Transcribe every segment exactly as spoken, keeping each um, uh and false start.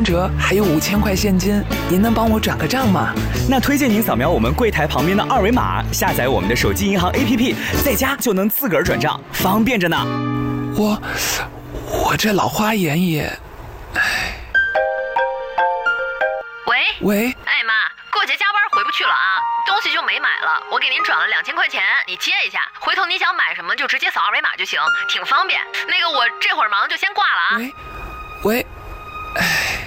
折，还有五千块现金，您能帮我转个账吗？ 那推荐您扫描我们柜台旁边的二维码，下载我们的手机银行 A P P， 在家就能自个儿转账，方便着呢。 我我这老花眼也……哎。 喂喂， 哎妈，过节加班回不去了啊，东西就没买了，我给您转了两千块钱，你接一下，回头你想买什么就直接扫二维码就行，挺方便。那个我这会儿忙就先挂了啊。 喂，喂，哎。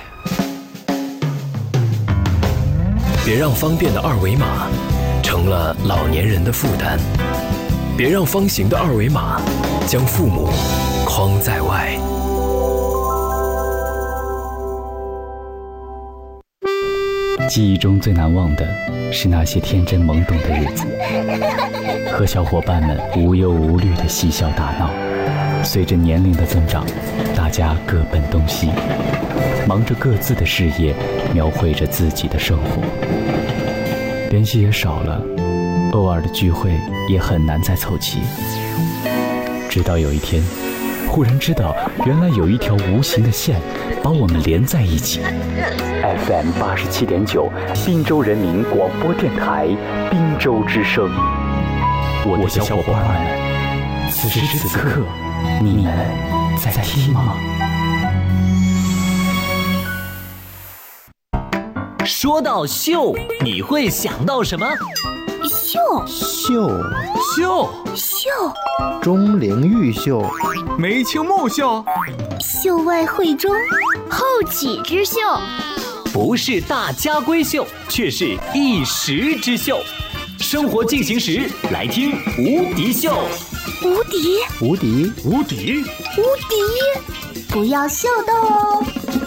别让方便的二维码成了老年人的负担，别让方形的二维码将父母框在外。 记忆中最难忘的是那些天真懵懂的日子，和小伙伴们无忧无虑的嬉笑打闹。随着年龄的增长，大家各奔东西，忙着各自的事业，描绘着自己的生活，联系也少了，偶尔的聚会也很难再凑齐。直到有一天，忽然知道原来有一条无形的线把我们连在一起。 F M 八十七点九，滨州人民广播电台，滨州之声。我的小伙伴们，此时此刻，你们在听吗？ 说到秀，你会想到什么？ 秀秀秀秀， 钟灵毓秀， 梅清木秀， 秀外慧中，后起之秀， 不是大家闺秀，却是一时之秀。生活进行时，来听无敌秀。 无敌， 无敌， 无敌， 无敌，不要秀逗哦。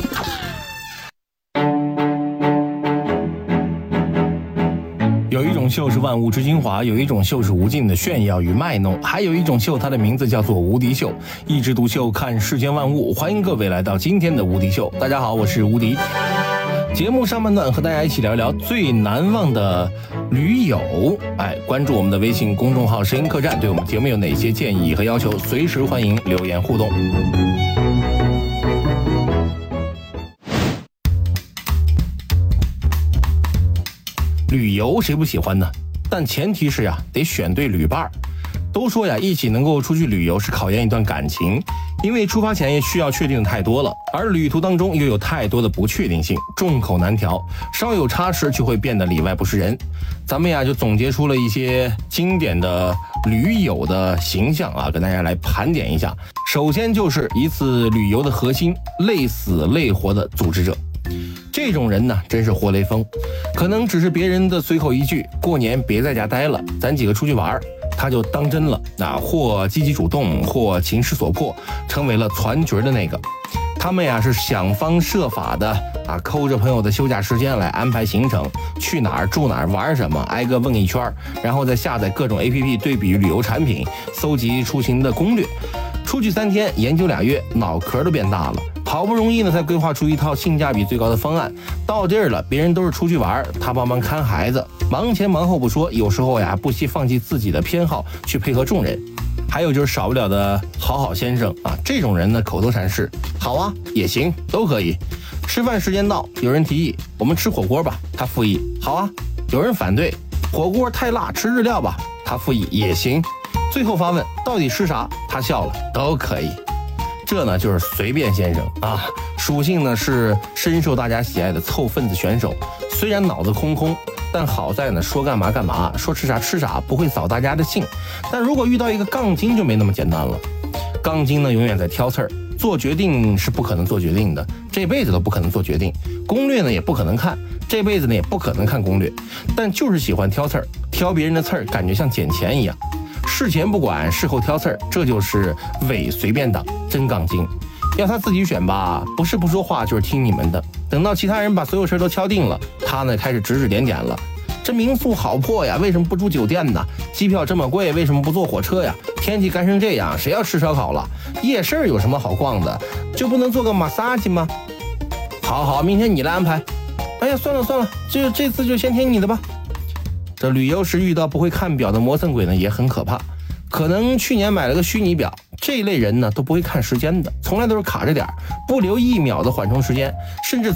有一种秀是万物之精华，有一种秀是无尽的炫耀与卖弄，还有一种秀，它的名字叫做无敌秀。一枝独秀，看世间万物。欢迎各位来到今天的无敌秀。大家好，我是无敌。节目上半段和大家一起聊聊最难忘的驴友。哎，关注我们的微信公众号“声音客栈”，对我们节目有哪些建议和要求，随时欢迎留言互动。旅游谁不喜欢呢？但前提是呀，得选对旅伴儿。都说呀，一起能够出去旅游是考验一段感情，因为出发前也需要确定的太多了，而旅途当中又有太多的不确定性，众口难调，稍有差池就会变得里外不是人。咱们呀就总结出了一些经典的驴友的形象啊，跟大家来盘点一下。首先就是一次旅游的核心，累死累活的组织者。这种人呢，真是活雷锋，可能只是别人的随口一句“过年别在家待了，咱几个出去玩”，他就当真了，啊，或积极主动，或情势所迫，成为了攒局的那个。他们呀是想方设法的啊，抠着朋友的休假时间来安排行程，去哪儿住哪儿玩什么，挨个问一圈，然后再下载各种 A P P 对比旅游产品，搜集出行的攻略。出去三天，研究俩月，脑壳都变大了。好不容易呢，才规划出一套性价比最高的方案。到地儿了，别人都是出去玩，他帮忙看孩子，忙前忙后不说，有时候呀不惜放弃自己的偏好去配合众人。还有就是少不了的好好先生啊，这种人呢口头禅是好啊，也行，都可以。吃饭时间到，有人提议我们吃火锅吧，他附议好啊。有人反对火锅太辣，吃日料吧，他附议也行。最后发问到底吃啥，他笑了，都可以。这呢就是随便先生啊，属性呢是深受大家喜爱的凑份子选手。虽然脑子空空，但好在呢说干嘛干嘛，说吃啥吃啥，不会扫大家的兴。但如果遇到一个杠精就没那么简单了。杠精呢永远在挑刺儿，做决定是不可能做决定的，这辈子都不可能做决定。攻略呢也不可能看，这辈子呢也不可能看攻略。但就是喜欢挑刺儿，挑别人的刺儿，感觉像捡钱一样。事前不管，事后挑刺儿，这就是伪随便党，真杠精。要他自己选吧，不是不说话就是听你们的。等到其他人把所有事都敲定了，他呢开始指指点点了。这民宿好破呀，为什么不住酒店呢？机票这么贵，为什么不坐火车呀？天气干成这样，谁要吃烧烤了？夜市有什么好逛的？就不能做个马杀鸡吗？好好，明天你来安排。哎呀，算了算了，这这次就先听你的吧。这旅游时遇到不会看表的磨蹭鬼呢，也很可怕。可能去年买了个虚拟表，这类人呢都不会看时间的，从来都是卡着点，不留一秒的缓冲时间，甚至